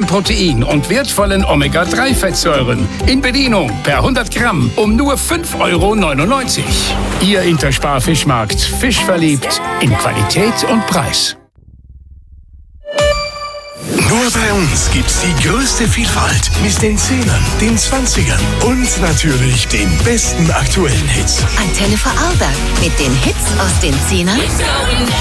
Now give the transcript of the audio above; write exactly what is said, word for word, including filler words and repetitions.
Protein und wertvollen Omega drei Fettsäuren. In Bedienung per hundert Gramm um nur fünf Euro neunundneunzig. Ihr Interspar Fischmarkt. Fisch verliebt in Qualität und Preis. Nur bei uns gibt's die größte Vielfalt mit den Zehnern, den Zwanzigern und natürlich den besten aktuellen Hits. Antenne Vorarlberg mit den Hits aus den Zehnern